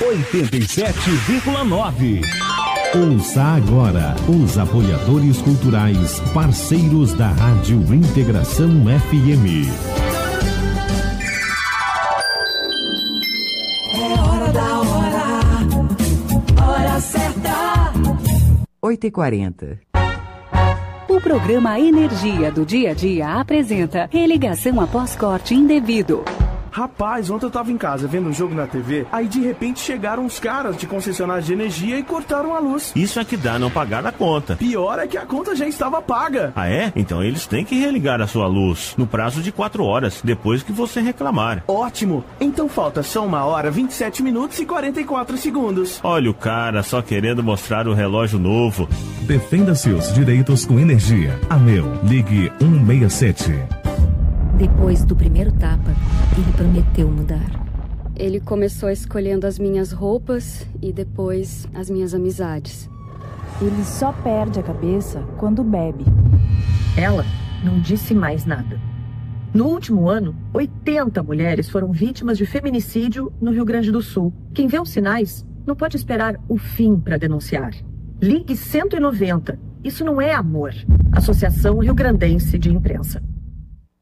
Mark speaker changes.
Speaker 1: 87,9.
Speaker 2: Ouça agora os apoiadores culturais, parceiros da Rádio Integração FM.
Speaker 3: É hora da hora certa.
Speaker 4: 8h40.
Speaker 5: O programa Energia do Dia a Dia apresenta religação após corte indevido.
Speaker 6: Rapaz, ontem eu tava em casa vendo um jogo na TV, aí de repente chegaram uns caras de concessionária de energia e cortaram a luz.
Speaker 7: Isso é que dá não pagar a conta.
Speaker 6: Pior é que a conta já estava paga.
Speaker 7: Ah é? Então eles têm que religar a sua luz no prazo de 4 horas, depois que você reclamar.
Speaker 6: Ótimo! Então falta só 1 hora, 27 minutos e 44 segundos.
Speaker 7: Olha o cara só querendo mostrar o relógio novo.
Speaker 2: Defenda seus direitos com energia. ANEEL, ligue 167.
Speaker 8: Depois do primeiro tapa, ele prometeu mudar.
Speaker 9: Ele começou escolhendo as minhas roupas e depois as minhas amizades.
Speaker 10: Ele só perde a cabeça quando bebe.
Speaker 11: Ela não disse mais nada. No último ano, 80 mulheres foram vítimas de feminicídio no Rio Grande do Sul. Quem vê os sinais não pode esperar o fim para denunciar. Ligue 190. Isso não é amor. Associação Rio Grandense de Imprensa.